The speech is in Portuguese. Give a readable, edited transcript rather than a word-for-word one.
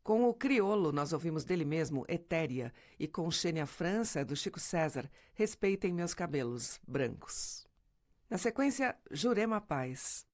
Com o Criolo, nós ouvimos dele mesmo Etérea, e com Xênia França, do Chico César, Respeitem Meus Cabelos Brancos. Na sequência, Jurema Paz.